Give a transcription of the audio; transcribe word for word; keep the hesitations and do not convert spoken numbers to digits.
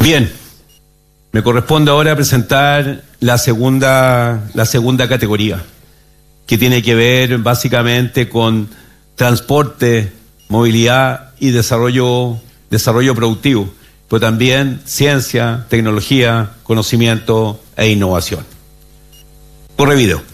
Bien, me corresponde ahora presentar la segunda, la segunda categoría, que tiene que ver básicamente con transporte, movilidad y desarrollo, desarrollo productivo, pero también ciencia, tecnología, conocimiento e innovación. Corre video.